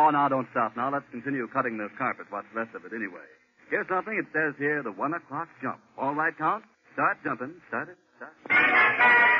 Oh, now, don't stop. Now, let's continue cutting this carpet. What's left of it, anyway. Here's something. It says here, the 1 o'clock jump. All right, Count? Start jumping. Start it. Start.